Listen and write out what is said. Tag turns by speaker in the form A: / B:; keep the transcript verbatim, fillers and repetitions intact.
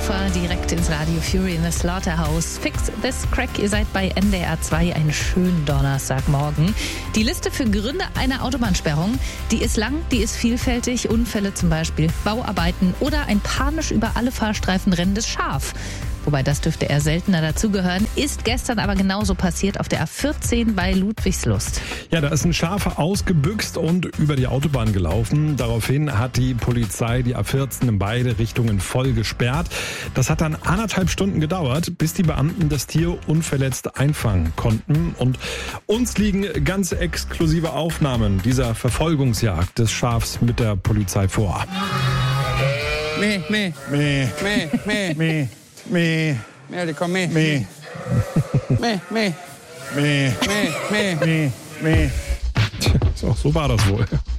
A: Sofa direkt ins Radio Fury in the Slaughterhouse. Fix this crack, ihr seid bei N D R zwei, einen schönen Donnerstagmorgen. Die Liste für Gründe einer Autobahnsperrung, die ist lang, die ist vielfältig. Unfälle zum Beispiel, Bauarbeiten oder ein panisch über alle Fahrstreifen rennendes Schaf. Wobei das dürfte eher seltener dazugehören, ist gestern aber genauso passiert auf der A vierzehn bei Ludwigslust.
B: Ja, da ist ein Schaf ausgebüxt und über die Autobahn gelaufen. Daraufhin hat die Polizei die A vierzehn in beide Richtungen voll gesperrt. Das hat dann anderthalb Stunden gedauert, bis die Beamten das Tier unverletzt einfangen konnten. Und uns liegen ganz exklusive Aufnahmen dieser Verfolgungsjagd des Schafs mit der Polizei vor.
C: Meh, meh,
B: Meh,
C: meh, meh,
B: meh, meh,
C: meh, die kommen meh,
B: meh,
C: meh, meh,
B: meh,
C: meh, meh.
B: meh, meh. So, so war das wohl.